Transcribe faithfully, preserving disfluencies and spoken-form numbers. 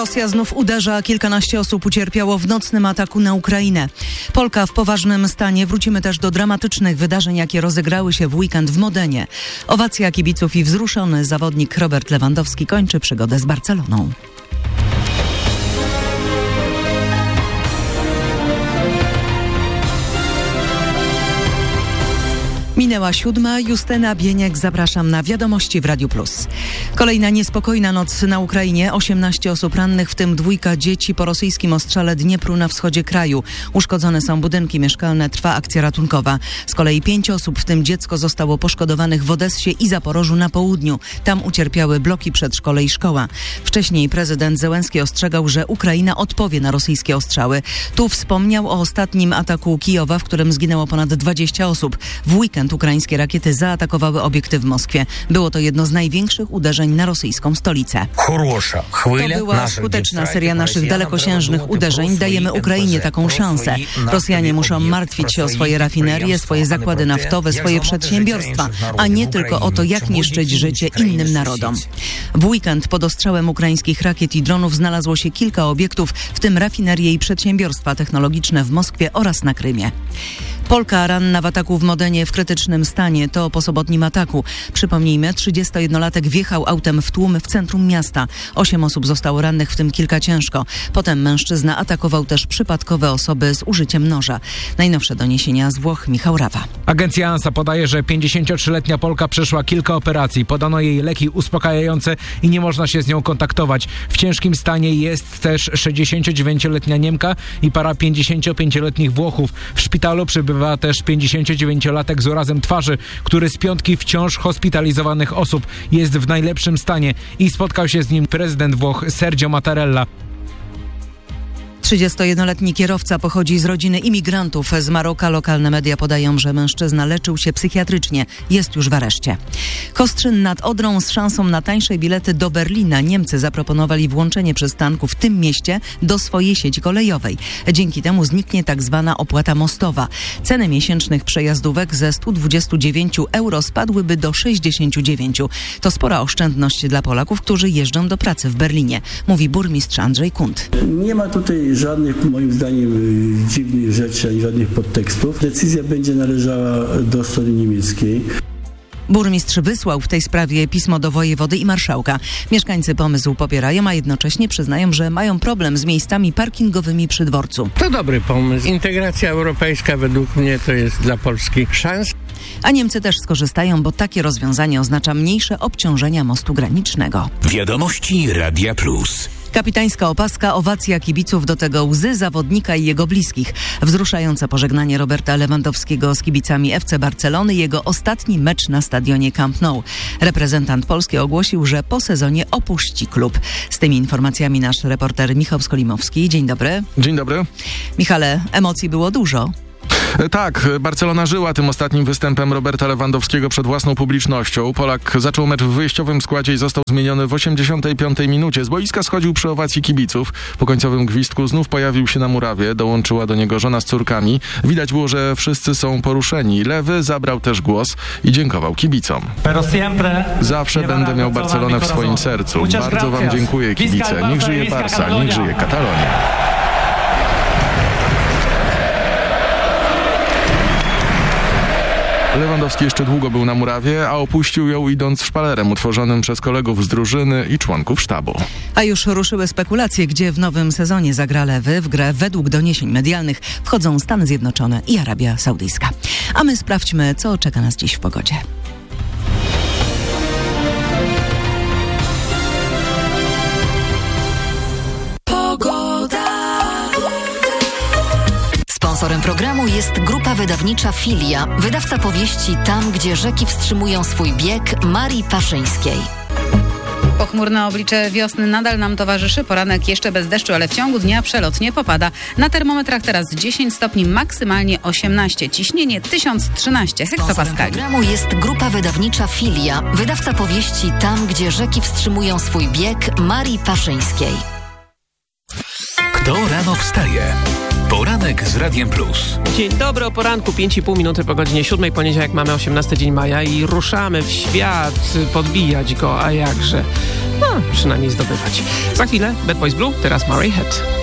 Rosja znów uderza, kilkanaście osób ucierpiało w nocnym ataku na Ukrainę. Polka w poważnym stanie. Wrócimy też do dramatycznych wydarzeń, jakie rozegrały się w weekend w Modenie. Owacja kibiców i wzruszony zawodnik Robert Lewandowski kończy przygodę z Barceloną. Minęła siódma. Justyna Bieniek, zapraszam na Wiadomości w Radiu Plus. Kolejna niespokojna noc na Ukrainie. osiemnaście osób rannych, w tym dwójka dzieci po rosyjskim ostrzale Dniepru na wschodzie kraju. Uszkodzone są budynki mieszkalne, trwa akcja ratunkowa. Z kolei pięć osób, w tym dziecko, zostało poszkodowanych w Odessie i Zaporożu na południu. Tam ucierpiały bloki przedszkole i szkoła. Wcześniej prezydent Zełenski ostrzegał, że Ukraina odpowie na rosyjskie ostrzały. Tu wspomniał o ostatnim ataku Kijowa, w którym zginęło ponad dwadzieścia osób. W weekend ukraińskie rakiety zaatakowały obiekty w Moskwie. Było to jedno z największych uderzeń na rosyjską stolicę. To była skuteczna seria naszych dalekosiężnych uderzeń. Dajemy Ukrainie taką szansę. Rosjanie muszą martwić się o swoje rafinerie, swoje zakłady naftowe, swoje przedsiębiorstwa, a nie tylko o to, jak niszczyć życie innym narodom. W weekend pod ostrzałem ukraińskich rakiet i dronów znalazło się kilka obiektów, w tym rafinerie i przedsiębiorstwa technologiczne w Moskwie oraz na Krymie. Polka ranna w ataku w Modenie w krytycznym stanie. To po sobotnim ataku. Przypomnijmy, trzydziestojednolatek wjechał autem w tłum w centrum miasta. Osiem osób zostało rannych, w tym kilka ciężko. Potem mężczyzna atakował też przypadkowe osoby z użyciem noża. Najnowsze doniesienia z Włoch, Michał Rawa. Agencja ANSA podaje, że pięćdziesięciotrzyletnia Polka przeszła kilka operacji. Podano jej leki uspokajające i nie można się z nią kontaktować. W ciężkim stanie jest też sześćdziesięciodziewięcioletnia Niemka i para pięćdziesięciopięcioletnich Włochów. W szpitalu przybywa też pięćdziesięciodziewięciolatek z urazem twarzy, który z piątki wciąż hospitalizowanych osób jest w najlepszym stanie i spotkał się z nim prezydent Włoch Sergio Mattarella. trzydziestojednoletni kierowca pochodzi z rodziny imigrantów z Maroka. Lokalne media podają, że mężczyzna leczył się psychiatrycznie. Jest już w areszcie. Kostrzyn nad Odrą z szansą na tańsze bilety do Berlina. Niemcy zaproponowali włączenie przystanku w tym mieście do swojej sieci kolejowej. Dzięki temu zniknie tak zwana opłata mostowa. Ceny miesięcznych przejazdówek ze stu dwudziestu dziewięciu euro spadłyby do sześćdziesięciu dziewięciu. To spora oszczędność dla Polaków, którzy jeżdżą do pracy w Berlinie, mówi burmistrz Andrzej Kunt. Nie ma tutaj żadnych, moim zdaniem, dziwnych rzeczy, ani żadnych podtekstów. Decyzja będzie należała do strony niemieckiej. Burmistrz wysłał w tej sprawie pismo do wojewody i marszałka. Mieszkańcy pomysł popierają, a jednocześnie przyznają, że mają problem z miejscami parkingowymi przy dworcu. To dobry pomysł. Integracja europejska według mnie to jest dla Polski szans. A Niemcy też skorzystają, bo takie rozwiązanie oznacza mniejsze obciążenia mostu granicznego. Wiadomości Radia Plus. Kapitańska opaska, owacja kibiców, do tego łzy zawodnika i jego bliskich. Wzruszające pożegnanie Roberta Lewandowskiego z kibicami F C Barcelony, jego ostatni mecz na stadionie Camp Nou. Reprezentant Polski ogłosił, że po sezonie opuści klub. Z tymi informacjami nasz reporter Michał Skolimowski. Dzień dobry. Dzień dobry. Michale, emocji było dużo. Tak, Barcelona żyła tym ostatnim występem Roberta Lewandowskiego przed własną publicznością. Polak zaczął mecz w wyjściowym składzie i został zmieniony w osiemdziesiątej piątej minucie. Z boiska schodził przy owacji kibiców. Po końcowym gwizdku znów pojawił się na murawie. Dołączyła do niego żona z córkami. Widać było, że wszyscy są poruszeni. Lewy zabrał też głos i dziękował kibicom. Zawsze będę miał Barcelonę w swoim sercu. Bardzo wam dziękuję, kibice. Niech żyje Barca, niech żyje Katalonia. Lewandowski jeszcze długo był na murawie, a opuścił ją idąc szpalerem utworzonym przez kolegów z drużyny i członków sztabu. A już ruszyły spekulacje, gdzie w nowym sezonie zagra Lewy. W grę według doniesień medialnych wchodzą Stany Zjednoczone i Arabia Saudyjska. A my sprawdźmy, co czeka nas dziś w pogodzie. Sponsorem programu jest grupa wydawnicza Filia, wydawca powieści Tam, gdzie rzeki wstrzymują swój bieg, Marii Paszyńskiej. Pochmurne oblicze wiosny nadal nam towarzyszy. Poranek jeszcze bez deszczu, ale w ciągu dnia przelotnie popada. Na termometrach teraz dziesięć stopni, maksymalnie osiemnaście. Ciśnienie tysiąc trzynaście hektopaskali. Sponsorem programu jest grupa wydawnicza Filia, wydawca powieści Tam, gdzie rzeki wstrzymują swój bieg, Marii Paszyńskiej. Kto rano wstaje? Poranek z Radiem Plus. Dzień dobry, o poranku, pięć i pół minuty po godzinie siódmej, poniedziałek, mamy osiemnasty dzień maja i ruszamy w świat, podbijać go, a jakże, no, przynajmniej zdobywać. Za chwilę Bad Boys Blue, teraz Murray Head.